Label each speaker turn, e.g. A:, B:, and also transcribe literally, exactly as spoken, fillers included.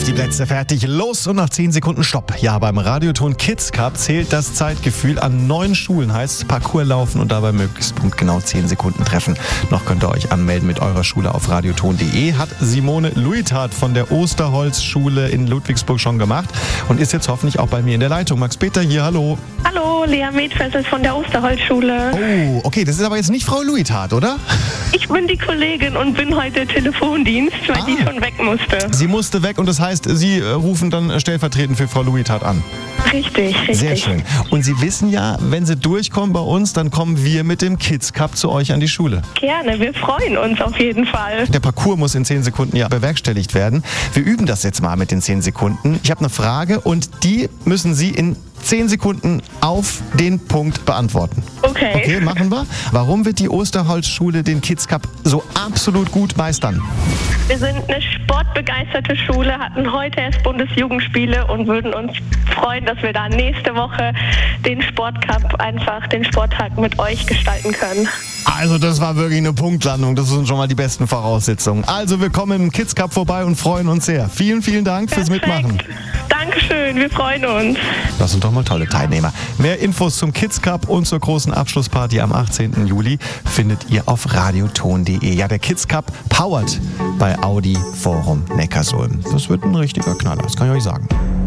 A: die Plätze, fertig, los und nach zehn Sekunden Stopp. Ja, beim Radioton Kids Cup zählt das Zeitgefühl. An neun Schulen heißt Parcours laufen und dabei möglichst punktgenau zehn Sekunden treffen. Noch könnt ihr euch anmelden mit eurer Schule auf radioton punkt de. Hat Simone Luithardt von der Osterholz-Schule in Ludwigsburg schon gemacht und ist jetzt hoffentlich auch bei mir in der Leitung. Max Peter hier, hallo.
B: Hallo, Lea Medfessel von der Osterholz-Schule.
A: Oh, okay, das ist aber jetzt nicht Frau Luithardt, oder?
B: Ich bin die Kollegin und bin heute Telefondienst, weil
A: Ah.
B: die schon weg musste.
A: Sie musste weg und das heißt, Sie äh, rufen dann stellvertretend für Frau Luithardt an.
B: Richtig, richtig.
A: Sehr schön. Und Sie wissen ja, wenn Sie durchkommen bei uns, dann kommen wir mit dem Kids Cup zu euch an die Schule.
B: Gerne, wir freuen uns auf jeden Fall.
A: Der Parcours muss in zehn Sekunden ja bewerkstelligt werden. Wir üben das jetzt mal mit den zehn Sekunden. Ich habe eine Frage und die müssen Sie in zehn Sekunden auf den Punkt beantworten.
B: Okay.
A: Okay, machen wir. Warum wird die Osterholz-Schule den Kids Cup so absolut gut meistern?
B: Wir sind eine sportbegeisterte Schule, hatten heute erst Bundesjugendspiele und würden uns freuen, dass wir da nächste Woche den Sportcup, einfach den Sporttag mit euch gestalten können.
A: Also das war wirklich eine Punktlandung. Das sind schon mal die besten Voraussetzungen. Also wir kommen im Kids Cup vorbei und freuen uns sehr. Vielen, vielen Dank fürs
B: Perfekt.
A: Mitmachen.
B: Dankeschön, wir freuen uns.
A: Das sind doch mal tolle Teilnehmer. Mehr Infos zum Kids Cup und zur großen Abschlussparty am achtzehnten Juli findet ihr auf radioton punkt de. Ja, der Kids Cup powered bei Audi Forum Neckarsulm. Das wird ein richtiger Knaller, das kann ich euch sagen.